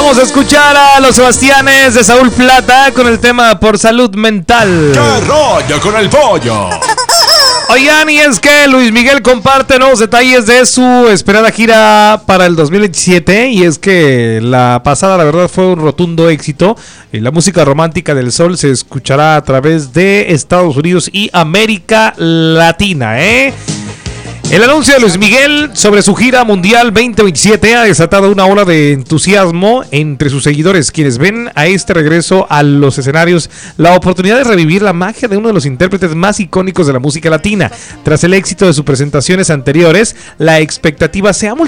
Vamos a escuchar a los Sebastianes de Saúl Plata con el tema Por Salud Mental. ¡Qué rollo con el pollo! Oigan, y es que Luis Miguel comparte nuevos detalles de su esperada gira para el 2027. Y es que la pasada, la verdad, fue un rotundo éxito. La música romántica del sol se escuchará a través de Estados Unidos y América Latina, El anuncio de Luis Miguel sobre su gira mundial 2027 ha desatado una ola de entusiasmo entre sus seguidores, quienes ven a este regreso a los escenarios la oportunidad de revivir la magia de uno de los intérpretes más icónicos de la música latina. Tras el éxito de sus presentaciones anteriores, la expectativa se ha multiplicado